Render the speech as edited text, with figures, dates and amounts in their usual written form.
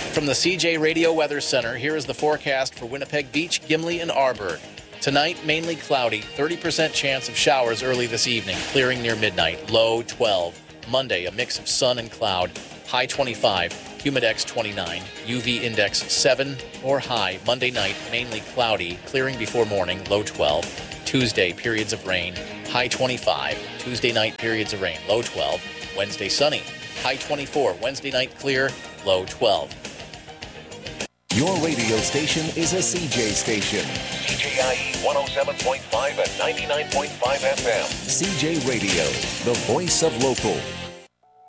From the CJ Radio Weather Center, here is the forecast for Winnipeg Beach, Gimli, and Arborg. Tonight, mainly cloudy, 30% chance of showers early this evening, clearing near midnight, low 12. Monday, a mix of sun and cloud, high 25, humidex 29, UV index 7 or high. Monday night, mainly cloudy, clearing before morning, low 12. Tuesday, periods of rain, high 25. Tuesday night, periods of rain, low 12. Wednesday, sunny, high 24. Wednesday night, clear, low 12. Your radio station is a CJ station. CJIE 107.5 and 99.5 FM. CJ Radio, the voice of local.